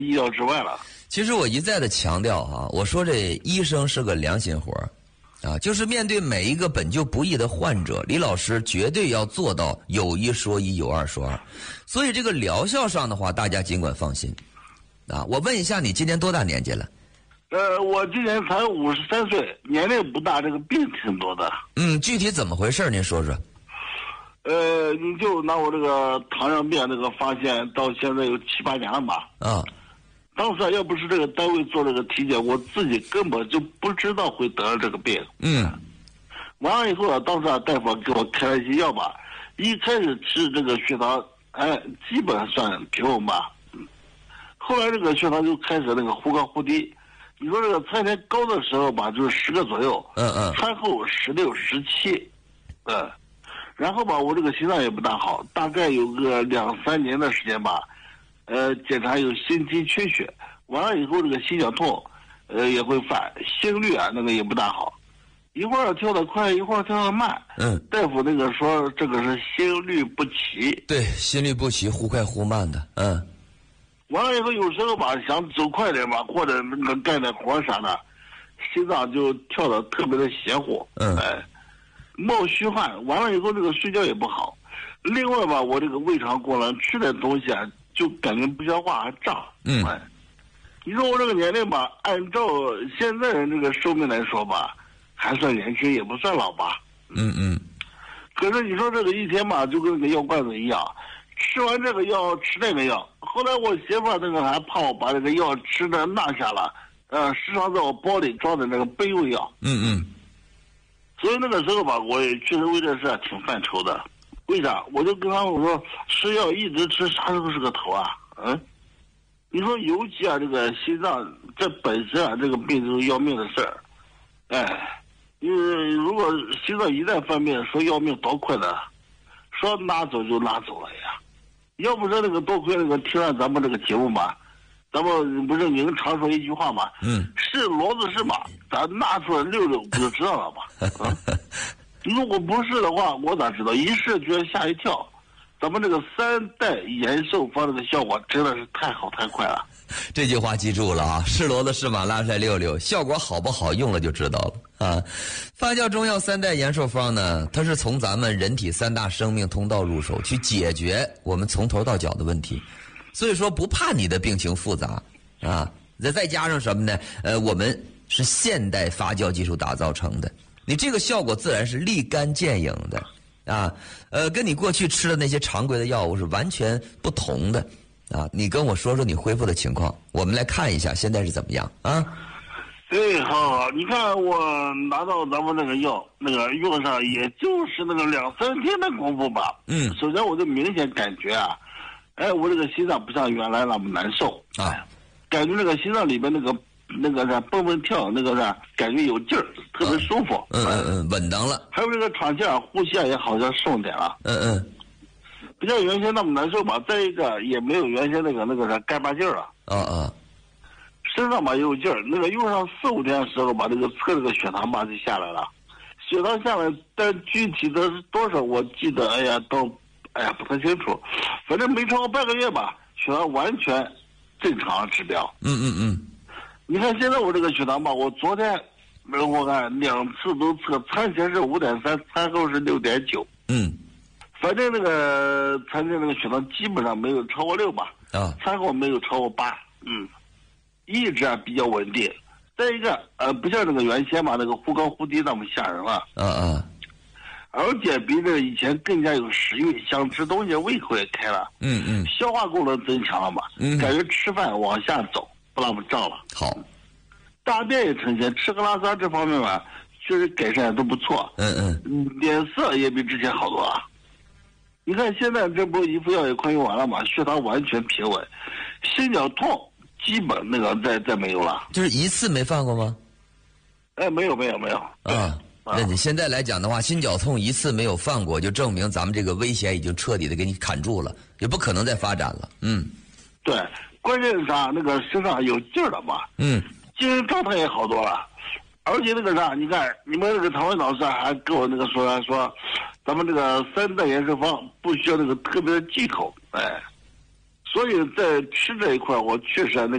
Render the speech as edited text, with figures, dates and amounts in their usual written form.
意料之外了。 其实我一再的强调啊，我说这医生是个良心活啊，就是面对每一个本就不易的患者，李老师绝对要做到有一说一，有二说二。所以这个疗效上的话，大家尽管放心啊。我问一下，你今年多大年纪了？ 我今年才53岁，年龄不大，这个病挺多的。 具体怎么回事您说说。 你就拿我这个糖尿病这个发现到现在有7、8年了吧？ 啊。 当时要不是这个单位做这个体检，我自己根本就不知道会得了这个病。完了以后当时大夫给我开了一些药吧，一开始吃这个血糖，基本算平稳吧。后来这个血糖就开始那个忽高忽低。你说这个餐前高的时候吧，就是10个左右，餐后16、17，然后吧，我这个心脏也不大好，大概有个2、3年的时间吧，检查有心肌缺血，完了以后这个心绞痛，也会犯，心率那个也不大好，一会儿跳得快，一会儿跳得慢，大夫那个说这个是心律不齐， 对，心律不齐，忽快忽慢的， 完了以后，有时候吧想走快点吧，或者那个干点活啥的，心脏就跳得特别的邪乎，冒虚汗。完了以后，这个睡觉也不好。另外吧，我这个胃肠功能吃点东西就感觉不消化，还胀。你说我这个年龄吧，按照现在人这个寿命来说吧，还算年轻，也不算老吧。可是你说这个一天吧，就跟那个药罐子一样。吃完这个药，吃那个药。后来我媳妇那个还怕我把这个药吃的落下了，时常在我包里装的那个备用药。所以那个时候吧，我也确实为这事挺犯愁的。为啥？我就跟他们说，吃药一直吃，啥时候是个头啊？你说尤其这个心脏，这本身这个病就是要命的事儿。因为如果心脏一旦犯病，说要命多快的，说拉走就拉走了呀。要不是那个多亏那个听了咱们这个节目嘛，咱们不是您常说一句话嘛，是骡子是马，咱拿出来溜溜不就知道了吗？如果不是的话，我咋知道？一试觉得吓一跳。咱们这个3代延寿方这个效果真的是太好太快了。 这句话记住了啊，是骡子是马拉出来溜溜，效果好不好用了就知道了啊。发酵中药3代延寿方呢，它是从咱们人体3大生命通道入手，去解决我们从头到脚的问题。所以说不怕你的病情复杂啊，再加上什么呢？我们是现代发酵技术打造成的，你这个效果自然是立竿见影的啊。跟你过去吃的那些常规的药物是完全不同的啊。你跟我说说你恢复的情况，我们来看一下现在是怎么样啊？ 好，你看我拿到咱们那个药，那个用上也就是那个2、3天的功夫吧。首先我就明显感觉我这个心脏不像原来那么难受啊，感觉那个心脏里边那个啥蹦蹦跳，那个啥感觉有劲儿，特别舒服。 稳当了。还有这个喘气呼吸也好像顺点了。不像原先那么难受吧。再一个也没有原先那个啥干巴劲儿了。身上吧也有劲儿，那个用上4、5天的时候吧，这个测这个血糖吧就下来了。血糖下来，但具体的是多少我记得不太清楚，反正没超过半个月吧，血糖完全正常指标。你看现在我这个血糖吧，我昨天我看2次都测，餐前是5.3，餐后是6.9。反正那个餐前那个血糖基本上没有超过6吧，餐后没有超过8。一直比较稳定。再一个不像那个原先嘛，那个忽高忽低那么吓人了。而且比这以前更加有食欲，想吃东西，胃口也开了。消化功能增强了嘛。感觉吃饭往下走，不那么胀了。 好。 大便也成型，吃喝拉撒这方面吧，确实改善都不错。脸色也比之前好多了。你看现在这不一副药也快用完了嘛，血糖完全平稳，心绞痛基本那个再没有了。 就是一次没犯过吗？ 没有。 那你现在来讲的话，心绞痛一次没有犯过，就证明咱们这个危险已经彻底的给你砍住了，也不可能再发展了。 对，关键是啥？那个身上有劲儿了嘛。精神状态也好多了。而且那个啥，你看你们那个唐文老师还跟我那个说，咱们这个3代延寿方不需要那个特别的忌口。 所以在吃这一块，我确实那